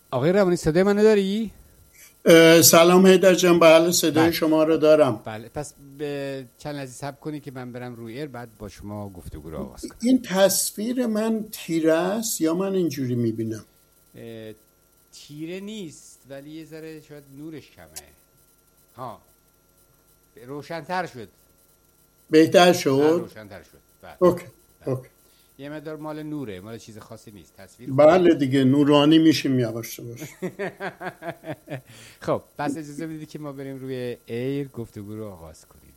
آقای روانی صدای منو داری؟ سلام حیدر جان، بله صدای بله. شما رو دارم. بله پس به چند لحظه صبر کنی که من برم روی ایر، بعد با شما گفتگو رو آغاز کنم. این تصویر من تیره است یا من اینجوری میبینم؟ تیره نیست ولی یه ذره شاید نورش کمه. ها روشن‌تر شد. بهتر شد؟ روشن‌تر شد. بله. اوکی. بله. اوکی. یه مقدار مال نوره، مال چیز خاصی نیست. تصویر بله دیگه نورانی میشیم یواش یواش. خب پس اجازه بدید که ما بریم روی ایر گفتگو رو آغاز کنیم.